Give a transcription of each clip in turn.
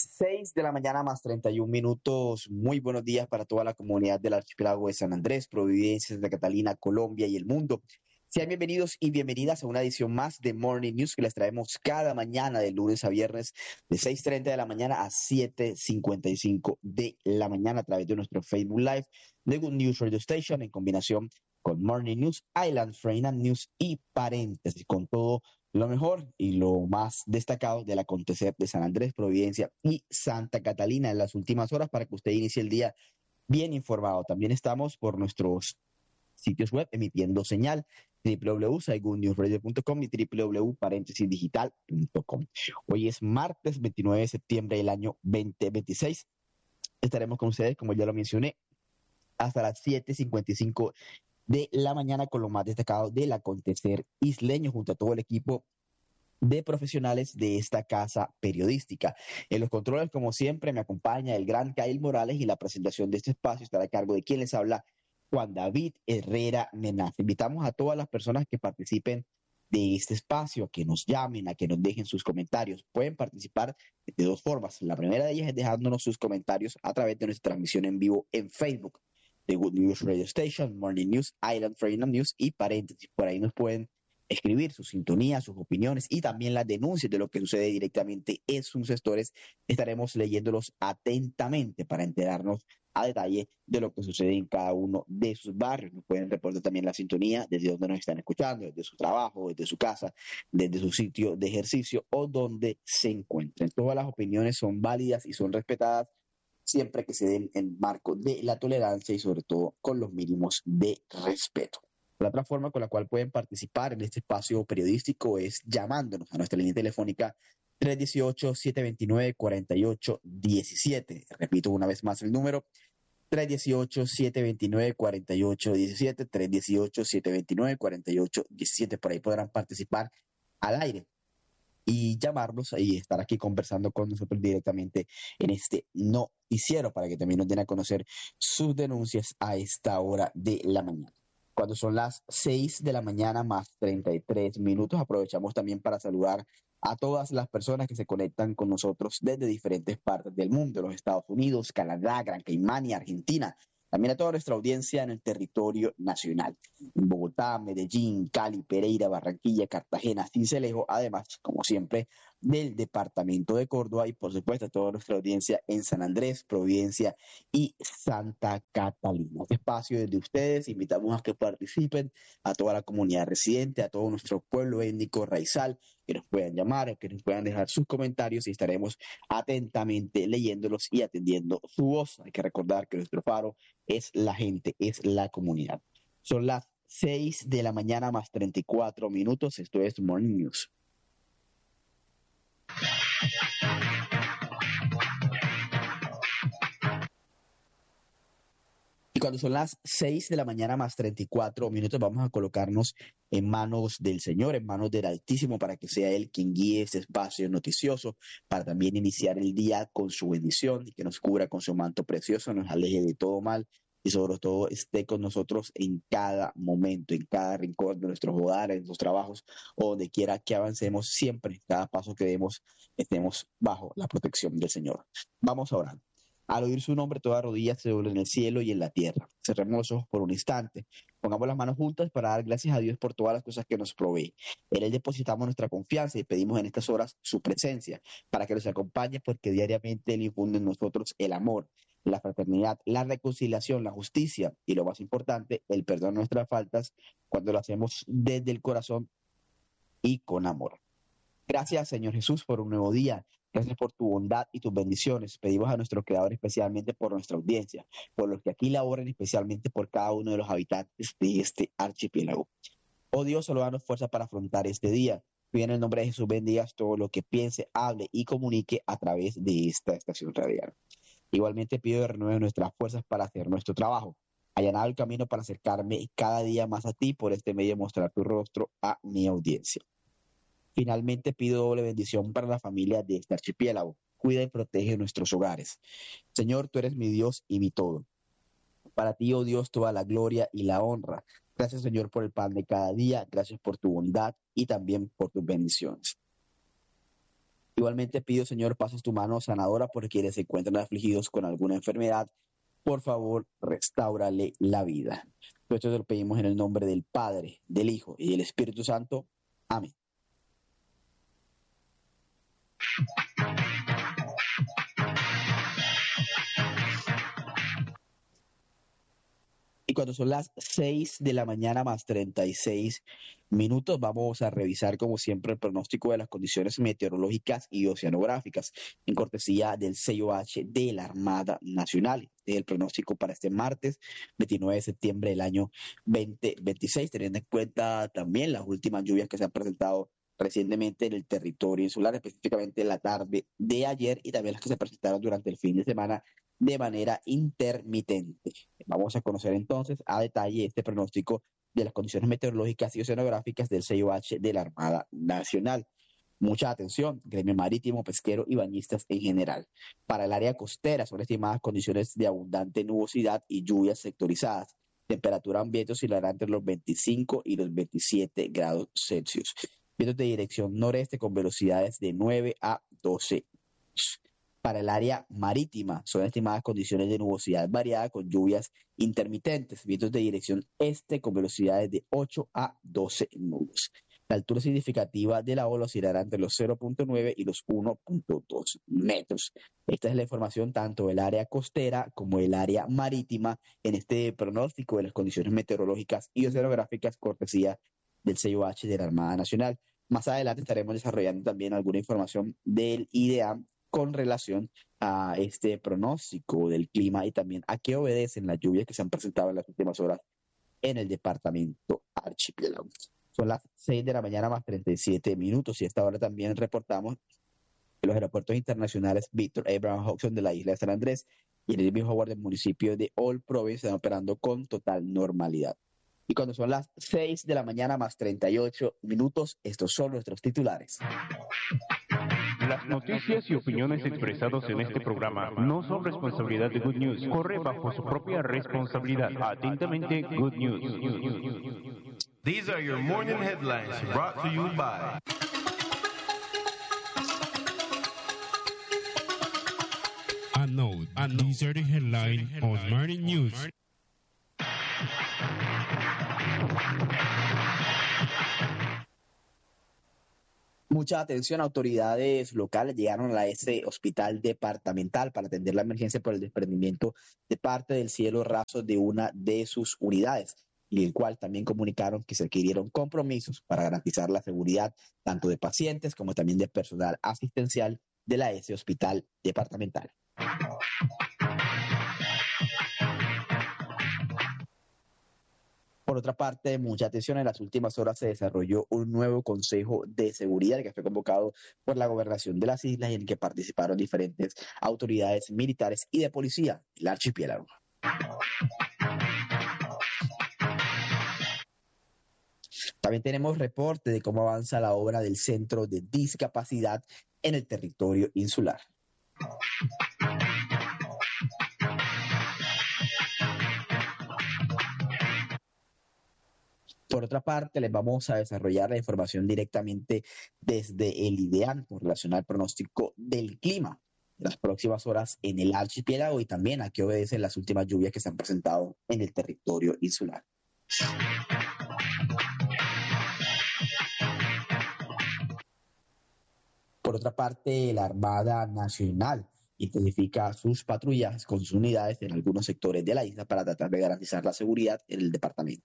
6 de la mañana más 31 minutos. Muy buenos días para toda la comunidad del archipiélago de San Andrés, Providencia, Santa Catalina, Colombia y el mundo. Sean bienvenidos y bienvenidas a una edición más de Morning News que les traemos cada mañana de lunes a viernes de 6:30 de la mañana a 7:55 de la mañana a través de nuestro Facebook Live de Good News Radio Station en combinación con Morning News, Island Freina News y paréntesis con todo lo mejor y lo más destacado del acontecer de San Andrés, Providencia y Santa Catalina en las últimas horas para que usted inicie el día bien informado. También estamos por nuestros sitios web emitiendo señal www.saigoodnewsradio.com y www.paréntesisdigital.com. Hoy es martes 29 de septiembre del año 2026. Estaremos con ustedes, como ya lo mencioné, hasta las 7:55 de la mañana con lo más destacado del acontecer isleño junto a todo el equipo de profesionales de esta casa periodística. En los controles, como siempre, me acompaña el gran Kyle Morales y la presentación de este espacio estará a cargo de quien les habla, Juan David Herrera Menaz. Invitamos a todas las personas que participen de este espacio, a que nos llamen, a que nos dejen sus comentarios. Pueden participar de dos formas. La primera de ellas es dejándonos sus comentarios a través de nuestra transmisión en vivo en Facebook de Good News Radio Station, Morning News, Island Freedom News y paréntesis. Por ahí nos pueden escribir su sintonía, sus opiniones y también las denuncias de lo que sucede directamente en sus sectores. Estaremos leyéndolos atentamente para enterarnos a detalle de lo que sucede en cada uno de sus barrios. Nos pueden reportar también la sintonía desde donde nos están escuchando, desde su trabajo, desde su casa, desde su sitio de ejercicio o donde se encuentren. Todas las opiniones son válidas y son respetadas siempre que se den en el marco de la tolerancia y sobre todo con los mínimos de respeto. La otra forma con la cual pueden participar en este espacio periodístico es llamándonos a nuestra línea telefónica 318-729-4817. Repito una vez más el número, 318-729-4817, 318-729-4817. Por ahí podrán participar al aire y llamarnos y estar aquí conversando con nosotros directamente en este noticiero para que también nos den a conocer sus denuncias a esta hora de la mañana. Cuando son las 6 de la mañana más 33 minutos, aprovechamos también para saludar a todas las personas que se conectan con nosotros desde diferentes partes del mundo, los Estados Unidos, Canadá, Gran Caimán y Argentina. También a toda nuestra audiencia en el territorio nacional, en Bogotá, Medellín, Cali, Pereira, Barranquilla, Cartagena, Sincelejo, además, como siempre, del departamento de Córdoba y, por supuesto, a toda nuestra audiencia en San Andrés, Providencia y Santa Catalina. Este espacio es de ustedes, invitamos a que participen, a toda la comunidad residente, a todo nuestro pueblo étnico raizal, que nos puedan llamar, que nos puedan dejar sus comentarios y estaremos atentamente leyéndolos y atendiendo su voz. Hay que recordar que nuestro faro es la gente, es la comunidad. Son las 6 de la mañana más 34 minutos. Esto es Morning News. Y cuando son las 6 de la mañana más 34 minutos, vamos a colocarnos en manos del Señor, en manos del Altísimo, para que sea Él quien guíe este espacio noticioso, para también iniciar el día con su bendición y que nos cubra con su manto precioso, nos aleje de todo mal y sobre todo esté con nosotros en cada momento, en cada rincón de nuestros hogares, en nuestros trabajos, o donde quiera que avancemos, siempre, en cada paso que demos, estemos bajo la protección del Señor. Vamos a orar. Al oír su nombre, toda rodilla se doble en el cielo y en la tierra. Cerremos los ojos por un instante. Pongamos las manos juntas para dar gracias a Dios por todas las cosas que nos provee. En Él depositamos nuestra confianza y pedimos en estas horas su presencia para que nos acompañe, porque diariamente Él infunde en nosotros el amor, la fraternidad, la reconciliación, la justicia y, lo más importante, el perdón de nuestras faltas cuando lo hacemos desde el corazón y con amor. Gracias, Señor Jesús, por un nuevo día. Gracias por tu bondad y tus bendiciones. Pedimos a nuestro Creador especialmente por nuestra audiencia, por los que aquí laboran, especialmente por cada uno de los habitantes de este archipiélago. Oh Dios, solo danos fuerza para afrontar este día. Pido en el nombre de Jesús bendigas todo lo que piense, hable y comunique a través de esta estación radial. Igualmente pido que renueve nuestras fuerzas para hacer nuestro trabajo. Allanar el camino para acercarme cada día más a ti, por este medio mostrar tu rostro a mi audiencia. Finalmente pido doble bendición para la familia de este archipiélago. Cuida y protege nuestros hogares. Señor, tú eres mi Dios y mi todo. Para ti, oh Dios, toda la gloria y la honra. Gracias, Señor, por el pan de cada día. Gracias por tu bondad y también por tus bendiciones. Igualmente pido, Señor, pases tu mano sanadora por quienes se encuentran afligidos con alguna enfermedad. Por favor, restáurale la vida. Esto te lo pedimos en el nombre del Padre, del Hijo y del Espíritu Santo. Amén. Y cuando son las 6 de la mañana más 36 minutos, vamos a revisar como siempre el pronóstico de las condiciones meteorológicas y oceanográficas en cortesía del sello H de la Armada Nacional. El pronóstico para este martes 29 de septiembre del año 2026, teniendo en cuenta también las últimas lluvias que se han presentado recientemente en el territorio insular, específicamente en la tarde de ayer y también las que se presentaron durante el fin de semana de manera intermitente. Vamos a conocer entonces a detalle este pronóstico de las condiciones meteorológicas y oceanográficas del sello H de la Armada Nacional. Mucha atención, gremio marítimo, pesquero y bañistas en general. Para el área costera son estimadas condiciones de abundante nubosidad y lluvias sectorizadas. Temperatura ambiente oscilará entre los 25 y los 27 grados Celsius. Vientos de dirección noreste con velocidades de 9 a 12 knots. Para el área marítima son estimadas condiciones de nubosidad variada con lluvias intermitentes, vientos de dirección este con velocidades de 8 a 12 nudos. La altura significativa de la ola oscilará entre los 0.9 y los 1.2 metros. Esta es la información tanto del área costera como del área marítima en este pronóstico de las condiciones meteorológicas y oceanográficas cortesía del sello H de la Armada Nacional. Más adelante estaremos desarrollando también alguna información del IDEAM con relación a este pronóstico del clima y también a qué obedecen las lluvias que se han presentado en las últimas horas en el departamento Archipiélago. Son las 6 de la mañana más 37 minutos y a esta hora también reportamos que los aeropuertos internacionales Victor Abraham Hodgson de la isla de San Andrés y el Irving Howard del municipio de Old Providence están operando con total normalidad. Y cuando son las 6 de la mañana más 38 minutos, estos son nuestros titulares. Las noticias y opiniones expresadas en este programa no son responsabilidad de Good News. Corre bajo su propia responsabilidad. Atentamente, Good News. These are your morning headlines brought to you by... A note, these are the headlines on Morning News. Mucha atención, autoridades locales llegaron a ese hospital departamental para atender la emergencia por el desprendimiento de parte del cielo raso de una de sus unidades, y el cual también comunicaron que se adquirieron compromisos para garantizar la seguridad tanto de pacientes como también de personal asistencial de la ese hospital departamental. Por otra parte, mucha atención, en las últimas horas se desarrolló un nuevo Consejo de Seguridad que fue convocado por la Gobernación de las Islas y en el que participaron diferentes autoridades militares y de policía del archipiélago. También tenemos reporte de cómo avanza la obra del Centro de Discapacidad en el territorio insular. Por otra parte, les vamos a desarrollar la información directamente desde el IDEAM con relación al pronóstico del clima de las próximas horas en el archipiélago y también a qué obedecen las últimas lluvias que se han presentado en el territorio insular. Por otra parte, la Armada Nacional intensifica sus patrullas con sus unidades en algunos sectores de la isla para tratar de garantizar la seguridad en el departamento.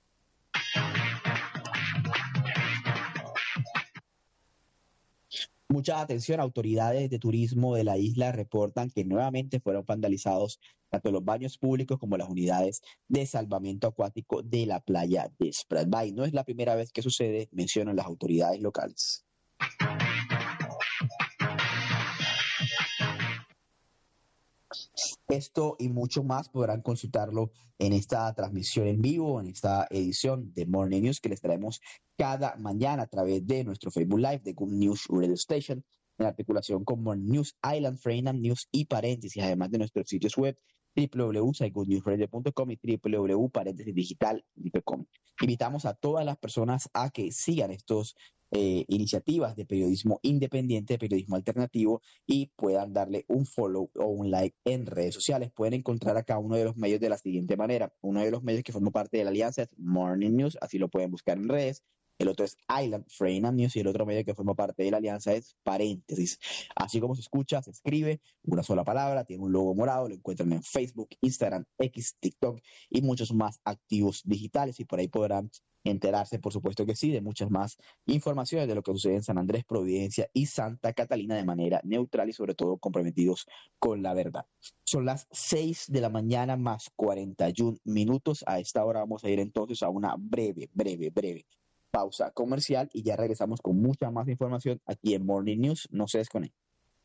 Mucha atención, autoridades de turismo de la isla reportan que nuevamente fueron vandalizados tanto los baños públicos como las unidades de salvamento acuático de la playa de Sprat Bay. No es la primera vez que sucede, mencionan las autoridades locales. Esto y mucho más podrán consultarlo en esta transmisión en vivo, en esta edición de Morning News que les traemos cada mañana a través de nuestro Facebook Live de Good News Radio Station, en articulación con Morning News Island, Freedom News y Paréntesis, además de nuestros sitios web www.goodnewsradio.com y www.paréntesisdigital.com. Invitamos a todas las personas a que sigan estos iniciativas de periodismo independiente, de periodismo alternativo, y puedan darle un follow o un like en redes sociales. Pueden encontrar acá uno de los medios de la siguiente manera. Uno de los medios que forma parte de la alianza es Morning News, así lo pueden buscar en redes. El otro es Island Frame News y el otro medio que forma parte de la alianza es Paréntesis. Así como se escucha, se escribe una sola palabra, tiene un logo morado, lo encuentran en Facebook, Instagram, X, TikTok y muchos más activos digitales, y por ahí podrán enterarse, por supuesto que sí, de muchas más informaciones de lo que sucede en San Andrés, Providencia y Santa Catalina de manera neutral y sobre todo comprometidos con la verdad. Son las 6 de la mañana más 41 minutos. A esta hora vamos a ir entonces a una breve pausa comercial y ya regresamos con mucha más información aquí en Morning News. No se desconecten.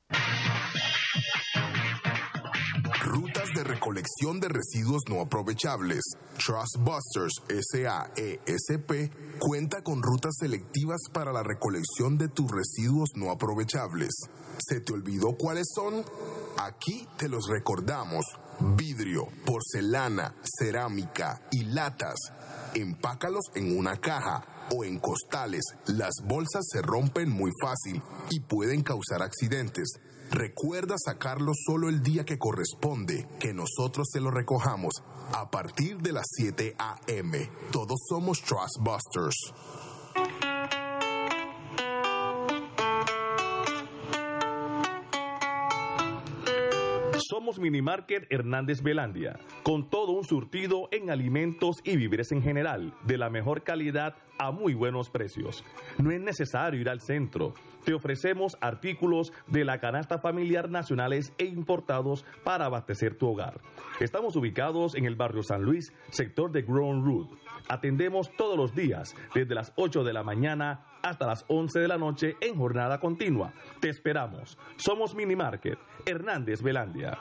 Rutas de recolección de residuos no aprovechables. Trustbusters SAESP cuenta con rutas selectivas para la recolección de tus residuos no aprovechables. ¿Se te olvidó cuáles son? Aquí te los recordamos. Vidrio, porcelana, cerámica y latas. Empácalos en una caja o en costales. Las bolsas se rompen muy fácil y pueden causar accidentes. Recuerda sacarlo solo el día que corresponde, que nosotros te lo recojamos a partir de las 7 a.m. Todos somos Trustbusters. Somos Minimarket Hernández Belandia, con todo un surtido en alimentos y víveres en general, de la mejor calidad a muy buenos precios. No es necesario ir al centro. Te ofrecemos artículos de la canasta familiar nacionales e importados para abastecer tu hogar. Estamos ubicados en el barrio San Luis, sector de Grown Root. Atendemos todos los días, desde las 8 de la mañana hasta las 11 de la noche en jornada continua. Te esperamos. Somos Minimarket Hernández Belandia.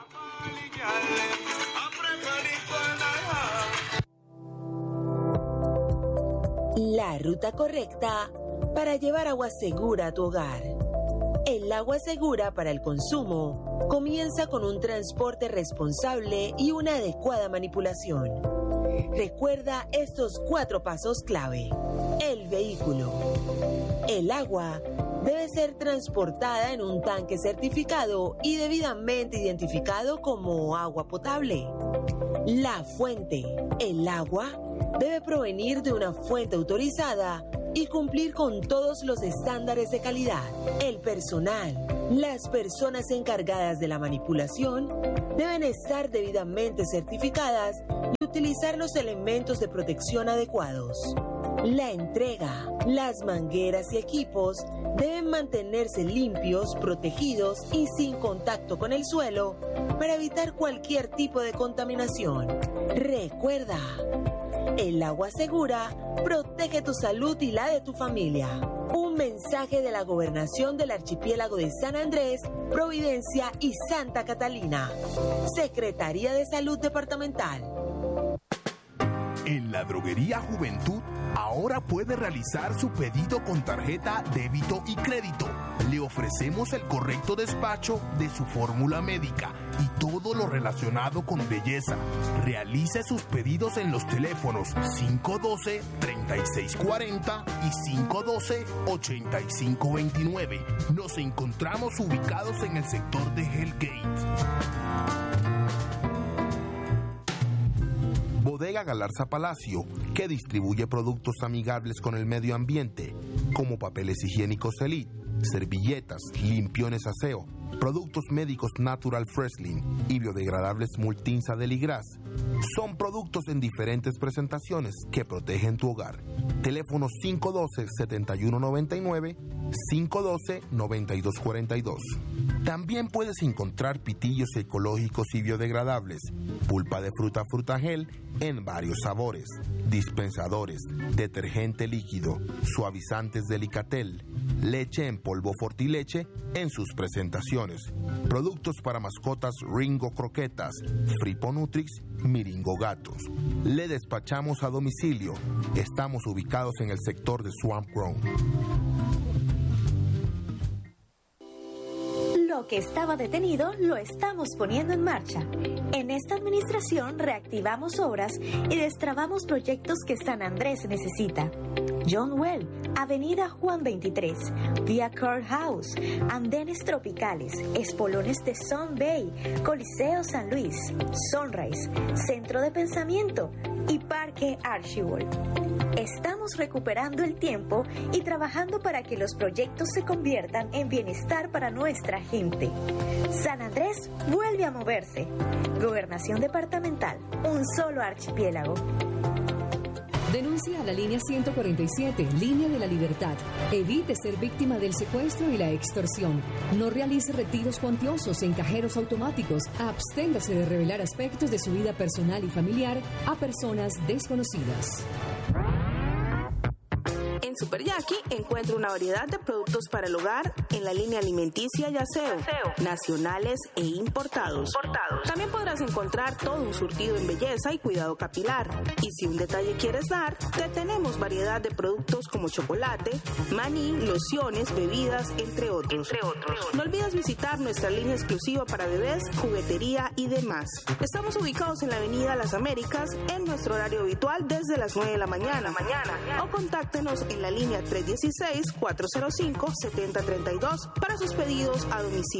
La ruta correcta para llevar agua segura a tu hogar. El agua segura para el consumo comienza con un transporte responsable y una adecuada manipulación. Recuerda estos 4 pasos clave. El vehículo. El agua debe ser transportada en un tanque certificado y debidamente identificado como agua potable. La fuente. El agua debe provenir de una fuente autorizada y cumplir con todos los estándares de calidad. El personal. Las personas encargadas de la manipulación deben estar debidamente certificadas y utilizar los elementos de protección adecuados. La entrega. Las mangueras y equipos deben mantenerse limpios, protegidos y sin contacto con el suelo para evitar cualquier tipo de contaminación. Recuerda, el agua segura protege tu salud y la de tu familia. Un mensaje de la Gobernación del Archipiélago de San Andrés, Providencia y Santa Catalina. Secretaría de Salud Departamental. En la Droguería Juventud, ahora puede realizar su pedido con tarjeta débito y crédito. Le ofrecemos el correcto despacho de su fórmula médica y todo lo relacionado con belleza. Realice sus pedidos en los teléfonos 512-3640 y 512-8529. Nos encontramos ubicados en el sector de Hellgate. Bodega Galarza Palacio, que distribuye productos amigables con el medio ambiente, como papeles higiénicos Elite, servilletas, limpiones aseo, productos médicos Natural Freshlin y biodegradables Multinsa Deligras. Son productos en diferentes presentaciones que protegen tu hogar. Teléfono 512-7199, 512-9242. También puedes encontrar pitillos ecológicos y biodegradables, pulpa de fruta Frutagel en varios sabores, dispensadores, detergente líquido, suavizantes Delicatel, leche en polvo Fortileche en sus presentaciones, productos para mascotas Ringo Croquetas, Fripo Nutrix, Miringo Gatos. Le despachamos a domicilio. Estamos ubicados en el sector de Swamp Grown. Lo que estaba detenido lo estamos poniendo en marcha. En esta administración reactivamos obras y destrabamos proyectos que San Andrés necesita. John Well, Avenida Juan 23, Vía Courthouse, Andenes Tropicales, Espolones de Sun Bay, Coliseo San Luis, Sunrise, Centro de Pensamiento y Parque Archibald. Estamos recuperando el tiempo y trabajando para que los proyectos se conviertan en bienestar para nuestra gente. San Andrés vuelve a moverse. Gobernación Departamental, un solo archipiélago. Denuncia a la línea 147, Línea de la Libertad. Evite ser víctima del secuestro y la extorsión. No realice retiros cuantiosos en cajeros automáticos. Absténgase de revelar aspectos de su vida personal y familiar a personas desconocidas. En Super Yaqui encuentra una variedad de productos para el hogar en la línea alimenticia y aseo, nacionales e importados. También podrás encontrar todo un surtido en belleza y cuidado capilar. Y si un detalle quieres dar, te tenemos variedad de productos como chocolate, maní, lociones, bebidas, entre otros. No olvides visitar nuestra línea exclusiva para bebés, juguetería y demás. Estamos ubicados en la Avenida Las Américas en nuestro horario habitual desde las 9 de la mañana. O contáctenos en la línea 316-405-7032 para sus pedidos a domicilio.